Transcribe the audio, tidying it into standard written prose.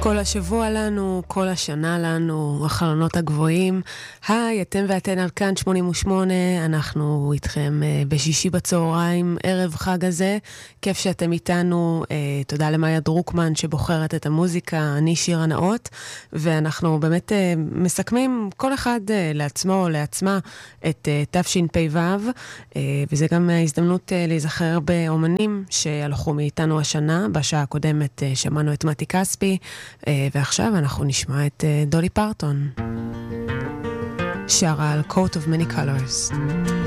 כל השבוע לנו, כל השנה לנו, החלונות הגבוהים. היי, אתם ואתן על כאן 88, אנחנו איתכם בשישי בצהריים, ערב חג הזה. כיף שאתם איתנו, תודה למאיה דרוקמן שבוחרת את המוזיקה, אני שירה נאות, ואנחנו באמת מסכמים כל אחד לעצמו או לעצמה את תשפ"ו, וזה גם ההזדמנות להיזכר באומנים שהלכו מאיתנו השנה. בשעה הקודמת שמענו את מתי כספי, ועכשיו אנחנו נשמע את דולי פרטון שרה על Coat of Many Colors.